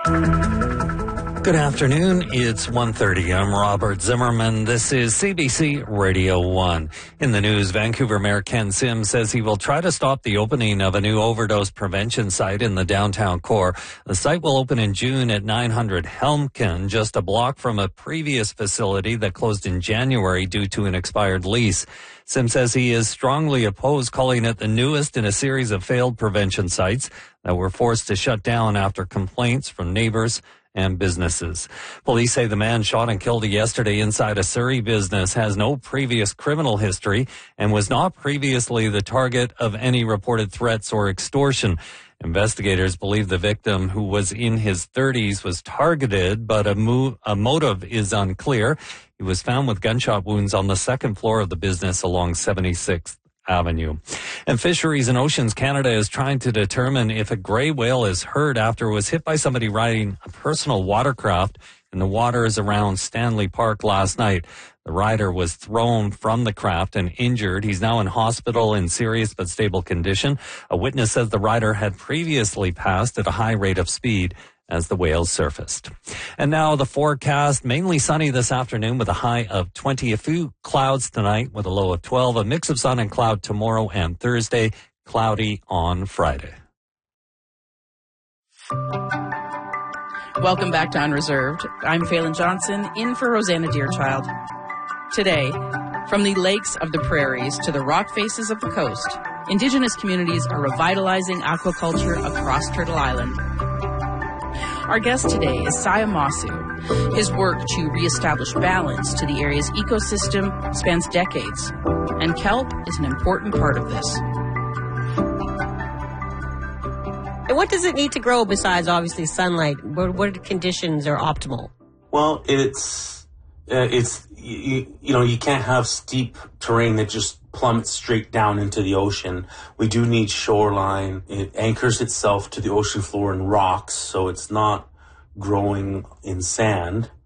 Good afternoon. It's 1:30. I'm Robert Zimmerman. This is CBC Radio 1. In the news, Vancouver Mayor Ken Sim says he will try to stop the opening of a new overdose prevention site in the downtown core. The site will open in June at 900 Helmkin, just a block from a previous facility that closed in January due to an expired lease. Sim says he is strongly opposed, calling it the newest in a series of failed prevention sites that were forced to shut down after complaints from neighbors and businesses. Police say the man shot and killed yesterday inside a Surrey business has no previous criminal history and was not previously the target of any reported threats or extortion. Investigators believe the victim, who was in his 30s, was targeted, but a motive is unclear. He was found with gunshot wounds on the second floor of the business along 76th Avenue. And Fisheries and Oceans Canada is trying to determine if a gray whale is hurt after it was hit by somebody riding a personal watercraft in the waters around Stanley Park last night. The rider was thrown from the craft and injured. He's now in hospital in serious but stable condition. A witness says the rider had previously passed at a high rate of speed as the whales surfaced. And now the forecast, mainly sunny this afternoon with a high of 20. A few clouds tonight with a low of 12. A mix of sun and cloud tomorrow and Thursday. Cloudy on Friday. Welcome back to Unreserved. I'm Phelan Johnson, in for Rosanna Deerchild. Today, from the lakes of the prairies to the rock faces of the coast, Indigenous communities are revitalizing aquaculture across Turtle Island. Our guest today is Saya Masu. His work to reestablish balance to the area's ecosystem spans decades, and kelp is an important part of this. And what does it need to grow besides, obviously, sunlight? What conditions are optimal? Well, you can't have steep terrain that just plummets straight down into the ocean. We do need shoreline. It anchors itself to the ocean floor in rocks, so it's not growing in sand.